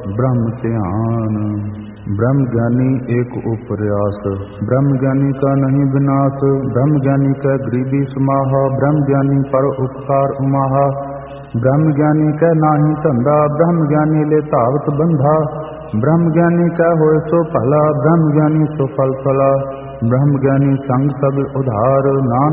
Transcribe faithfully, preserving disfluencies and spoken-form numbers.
ब्रह्म ध्यान। ब्रह्म ज्ञानी एक उपरयास, ब्रह्म ज्ञानी का नहीं विनाश। ब्रह्म ज्ञानी का गरीबी समाहा, ब्रह्म ज्ञानी पर उपकार उमाहा। ब्रह्म ज्ञानी का नाही धंधा, ब्रह्म ज्ञानी ले धावत बंधा। ब्रह्म ज्ञानी का होए सो भला, ब्रह्म ज्ञानी सो फल फला। ब्रह्म ज्ञानी संग सब उधार, नानक